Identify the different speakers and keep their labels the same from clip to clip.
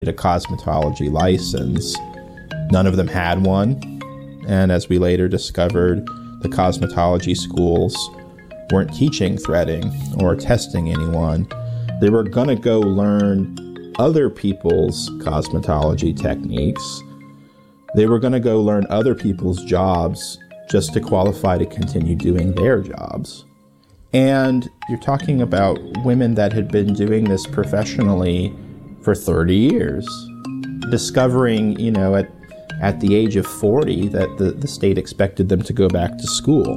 Speaker 1: a cosmetology license. None of them had one. And as we later discovered, the cosmetology schools weren't teaching threading or testing anyone. They were going to go learn other people's cosmetology techniques. They were going to go learn other people's jobs just to qualify to continue doing their jobs. And you're talking about women that had been doing this professionally for 30 years, discovering, at the age of 40 that the state expected them to go back to school.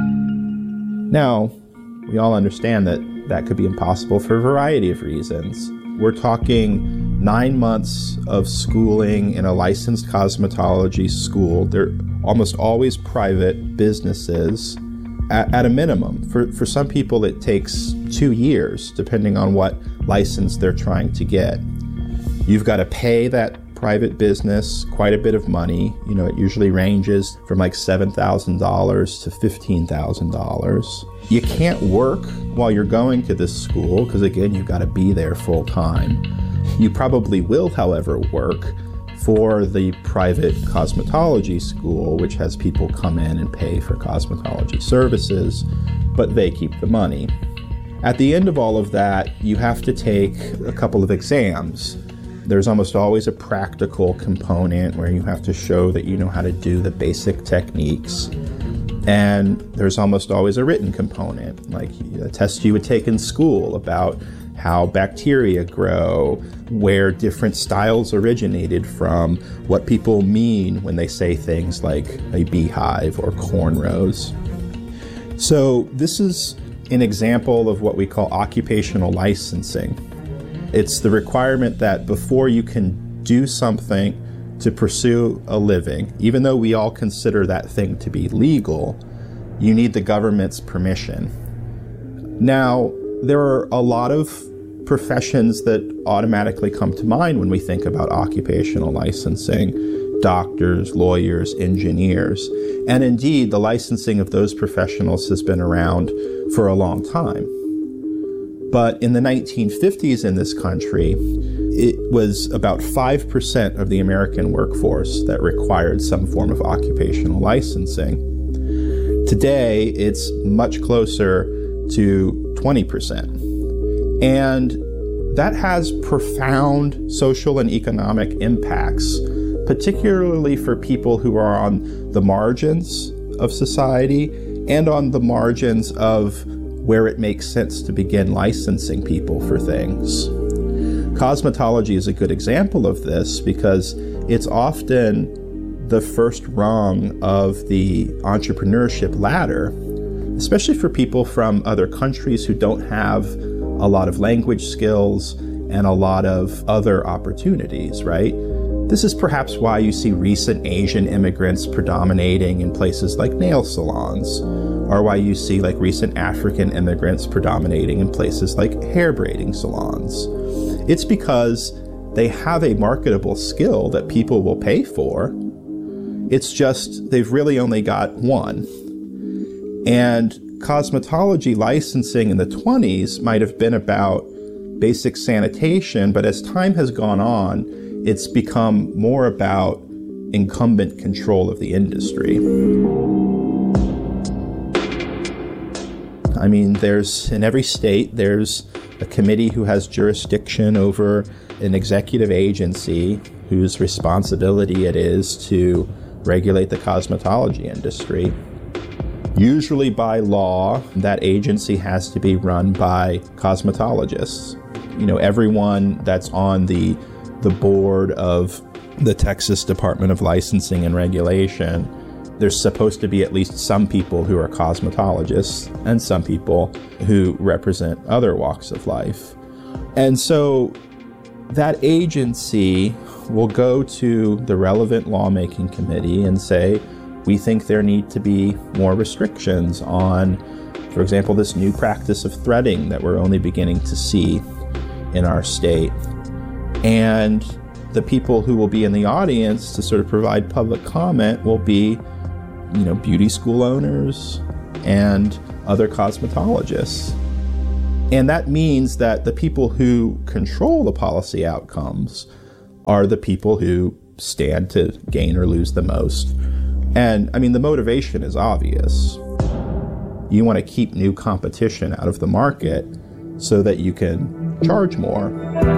Speaker 1: Now, we all understand that that could be impossible for a variety of reasons. We're talking 9 months of schooling in a licensed cosmetology school. They're almost always private businesses at a minimum. For some people, it takes 2 years, depending on what license they're trying to get. You've got to pay that private business quite a bit of money. It usually ranges from like $7,000 to $15,000. You can't work while you're going to this school because, again, you've got to be there full time. You probably will, however, work for the private cosmetology school, which has people come in and pay for cosmetology services, but they keep the money. At the end of all of that, you have to take a couple of exams. There's almost always a practical component where you have to show that you know how to do the basic techniques. And there's almost always a written component, like a test you would take in school about how bacteria grow, where different styles originated from, what people mean when they say things like a beehive or cornrows. So this is an example of what we call occupational licensing. It's the requirement that before you can do something to pursue a living, even though we all consider that thing to be legal, you need the government's permission. Now, there are a lot of professions that automatically come to mind when we think about occupational licensing: doctors, lawyers, engineers. And indeed, the licensing of those professionals has been around for a long time. But in the 1950s in this country, it was about 5% of the American workforce that required some form of occupational licensing. Today, it's much closer to 20%. And that has profound social and economic impacts, particularly for people who are on the margins of society and on the margins of where it makes sense to begin licensing people for things. Cosmetology is a good example of this because it's often the first rung of the entrepreneurship ladder, especially for people from other countries who don't have a lot of language skills and a lot of other opportunities, right? This is perhaps why you see recent Asian immigrants predominating in places like nail salons, or why you see like recent African immigrants predominating in places like hair braiding salons. It's because they have a marketable skill that people will pay for. It's just they've really only got one. And cosmetology licensing in the 20s might have been about basic sanitation, but as time has gone on, it's become more about incumbent control of the industry. I mean, in every state, there's a committee who has jurisdiction over an executive agency whose responsibility it is to regulate the cosmetology industry. Usually by law, that agency has to be run by cosmetologists. Everyone that's on the board of the Texas Department of Licensing and Regulation, there's supposed to be at least some people who are cosmetologists and some people who represent other walks of life. And so that agency will go to the relevant lawmaking committee and say, we think there need to be more restrictions on, for example, this new practice of threading that we're only beginning to see in our state. And the people who will be in the audience to sort of provide public comment will be, beauty school owners and other cosmetologists. And that means that the people who control the policy outcomes are the people who stand to gain or lose the most. And I mean, the motivation is obvious. You want to keep new competition out of the market so that you can charge more.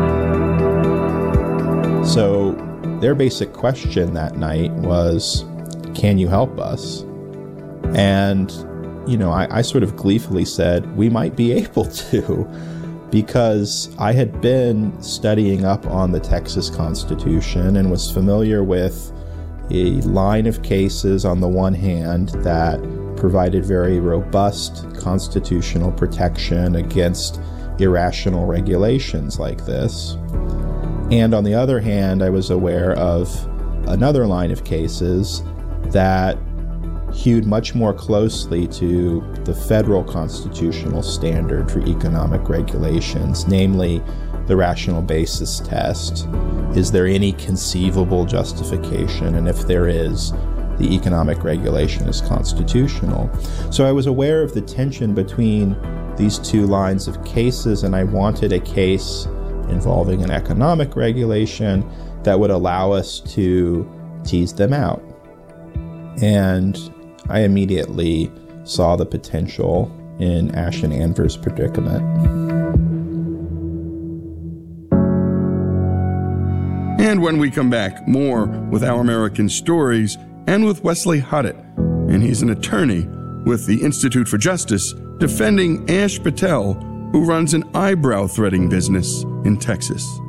Speaker 1: So their basic question that night was, can you help us? And, I sort of gleefully said, we might be able to, because I had been studying up on the Texas Constitution and was familiar with a line of cases on the one hand that provided very robust constitutional protection against irrational regulations like this. And on the other hand, I was aware of another line of cases that hewed much more closely to the federal constitutional standard for economic regulations, namely the rational basis test. Is there any conceivable justification? And if there is, the economic regulation is constitutional. So I was aware of the tension between these two lines of cases, and I wanted a case involving an economic regulation that would allow us to tease them out. And I immediately saw the potential in Ashen Anver's predicament.
Speaker 2: And when we come back, more with Our American Stories and with Wesley Hoddett. And he's an attorney with the Institute for Justice defending Ash Patel, who runs an eyebrow threading business in Texas.